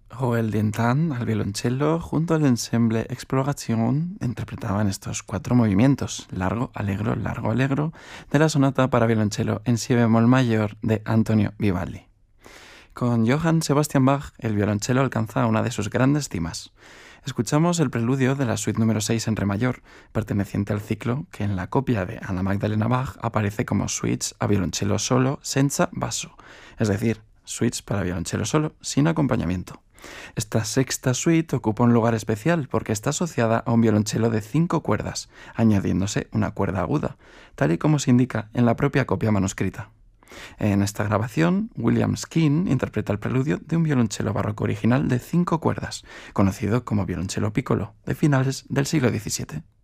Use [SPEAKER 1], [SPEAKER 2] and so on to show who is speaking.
[SPEAKER 1] Joel Dientan al violonchelo junto al ensemble Exploration interpretaban estos 4 movimientos, largo, allegro, de la sonata para violonchelo en si bemol mayor de Antonio Vivaldi. Con Johann Sebastian Bach, el violonchelo alcanza una de sus grandes cimas. Escuchamos el preludio de la suite número 6 en re mayor, perteneciente al ciclo que en la copia de Anna Magdalena Bach aparece como suites a violonchelo solo senza basso, es decir, suites para violonchelo solo sin acompañamiento. Esta sexta suite ocupa un lugar especial porque está asociada a un violonchelo de 5 cuerdas, añadiéndose una cuerda aguda, tal y como se indica en la propia copia manuscrita. En esta grabación, William Skeen interpreta el preludio de un violonchelo barroco original de 5 cuerdas, conocido como violonchelo piccolo, de finales del siglo XVII.